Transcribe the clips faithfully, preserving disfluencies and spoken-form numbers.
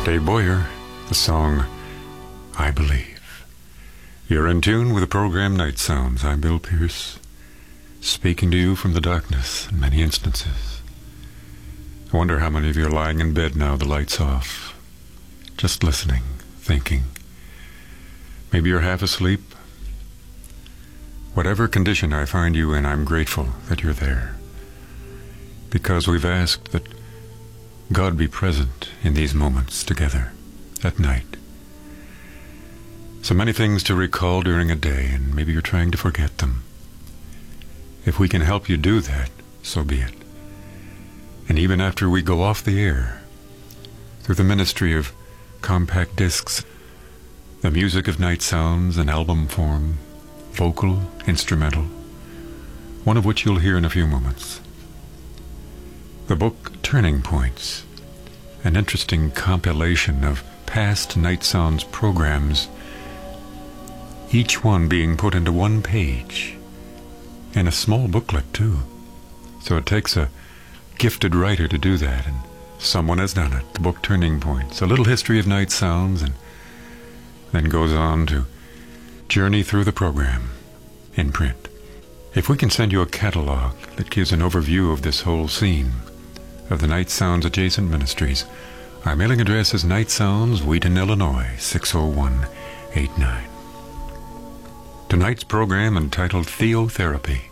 Dave Boyer, the song, I Believe. You're in tune with the program Night Sounds. I'm Bill Pierce, speaking to you from the darkness in many instances. I wonder how many of you are lying in bed now, the lights off, just listening, thinking. Maybe you're half asleep. Whatever condition I find you in, I'm grateful that you're there, because we've asked that God be present in these moments together at night. So many things to recall during a day, and maybe you're trying to forget them. If we can help you do that, so be it. And even after we go off the air, through the ministry of compact discs, the music of Night Sounds in album form, vocal, instrumental, one of which you'll hear in a few moments. The book Turning Points, an interesting compilation of past Night Sounds programs, each one being put into one page, and a small booklet too. So it takes a gifted writer to do that, and someone has done it. The book Turning Points, a little history of Night Sounds, and then goes on to journey through the program in print. If we can send you a catalog that gives an overview of this whole scene of the Night Sounds adjacent ministries, our mailing address is Night Sounds, Wheaton, Illinois, six oh one eight nine. Tonight's program entitled Theotherapy.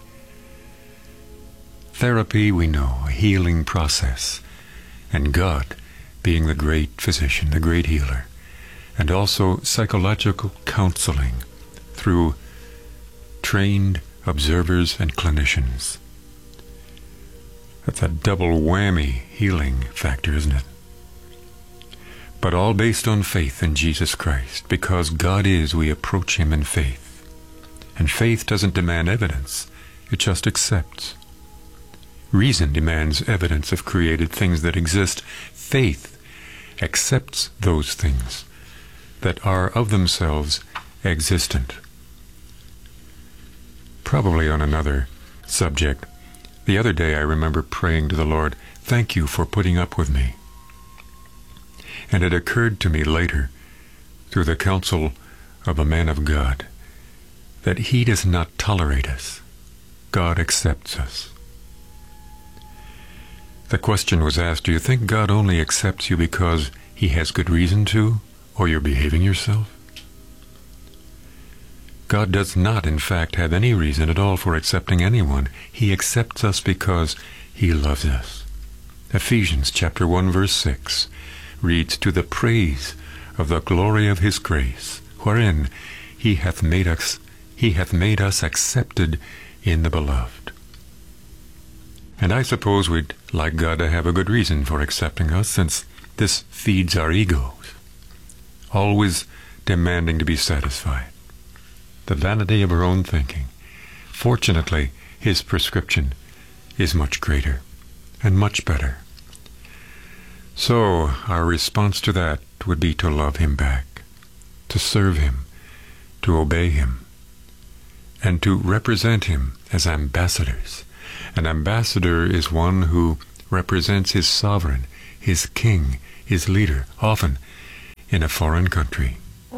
Therapy, we know, a healing process, and God being the great physician, the great healer, and also psychological counseling through trained observers and clinicians. That's a double whammy healing factor, isn't it? But all based on faith in Jesus Christ. Because God is, we approach Him in faith. And faith doesn't demand evidence, it just accepts. Reason demands evidence of created things that exist. Faith accepts those things that are of themselves existent. Probably on another subject, the other day I remember praying to the Lord, thank you for putting up with me. And it occurred to me later, through the counsel of a man of God, that He does not tolerate us. God accepts us. The question was asked, do you think God only accepts you because He has good reason to, or you're behaving yourself? God does not, in fact, have any reason at all for accepting anyone. He accepts us because He loves us. Ephesians chapter one, verse six reads, to the praise of the glory of His grace, wherein He hath made us, He hath made us accepted in the Beloved. And I suppose we'd like God to have a good reason for accepting us, since this feeds our egos, always demanding to be satisfied. The vanity of our own thinking. Fortunately, His prescription is much greater and much better. So, our response to that would be to love Him back, to serve Him, to obey Him, and to represent Him as ambassadors. An ambassador is one who represents his sovereign, his king, his leader, often in a foreign country.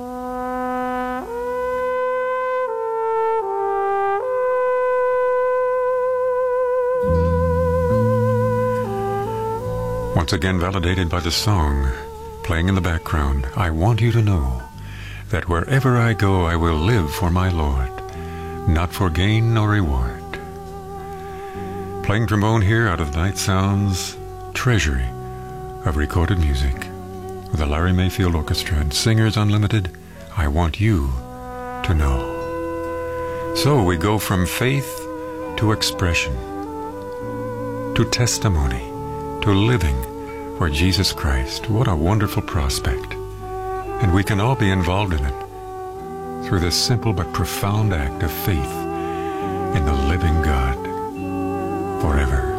Once again validated by the song playing in the background, I want you to know that wherever I go I will live for my Lord, not for gain nor reward. Playing trombone here out of Night Sounds treasury of recorded music with the Larry Mayfield Orchestra and Singers Unlimited, I want you to know. So we go from faith to expression, to testimony, to living for Jesus Christ. What a wonderful prospect. And we can all be involved in it through this simple but profound act of faith in the living God forever.